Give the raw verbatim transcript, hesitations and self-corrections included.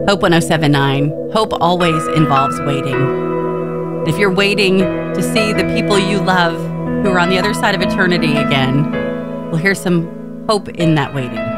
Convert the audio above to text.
Hope one oh seven point nine. Hope always involves waiting. If you're waiting to see the people you love who are on the other side of eternity again, well, here's some hope in that waiting.